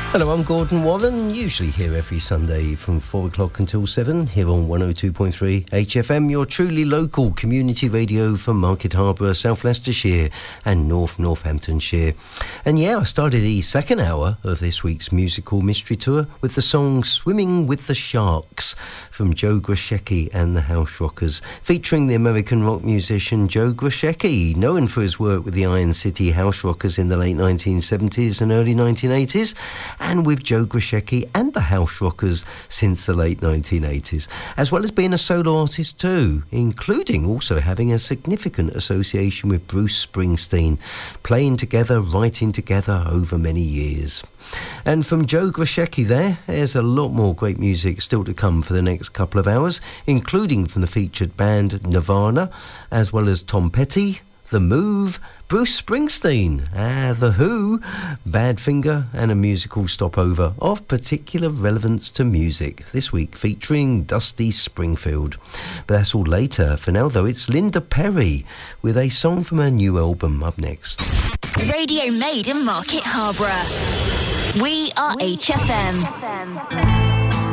Hello, I'm Gordon Warren, usually here every Sunday from 4 o'clock until 7, here on 102.3 HFM, your truly local community radio for Market Harborough, South Leicestershire and North Northamptonshire. And yeah, I started the second hour of this week's musical mystery tour with the song Swimming with the Sharks from Joe Grushecky and the House Rockers, featuring the American rock musician Joe Grushecky, known for his work with the Iron City House Rockers in the late 1970s and early 1980s, and with Joe Grushecky and the House Rockers since the late 1980s, as well as being a solo artist too, including also having a significant association with Bruce Springsteen, playing together, writing together over many years. And from Joe Grushecky there's a lot more great music still to come for the next couple of hours, including from the featured band Nirvana, as well as Tom Petty, The Move, Bruce Springsteen, The Who, Badfinger, and a musical stopover of particular relevance to music, this week featuring Dusty Springfield. But that's all later. For now, though, it's Linda Perry with a song from her new album up next. Radio made in Market Harborough. We are HFM.